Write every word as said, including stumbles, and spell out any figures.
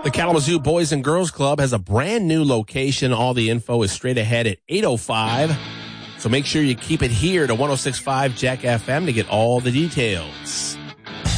The Kalamazoo Boys and Girls Club has a brand new location. All the info is straight ahead at eight oh five. So make sure you keep it here to one oh six point five Jack F M to get all the details.